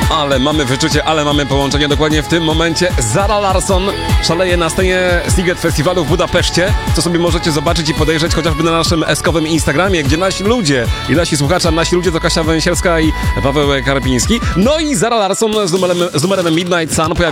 Ale mamy wyczucie, ale mamy połączenie. Dokładnie w tym momencie Zara Larsson szaleje na scenie Sziget Festiwalu w Budapeszcie, co sobie możecie zobaczyć i podejrzeć chociażby na naszym eskowym Instagramie, gdzie nasi ludzie i nasi słuchacze, nasi ludzie to Kasia Węsierska i Paweł Karpiński. No i Zara Larsson z numerem Midnight Sun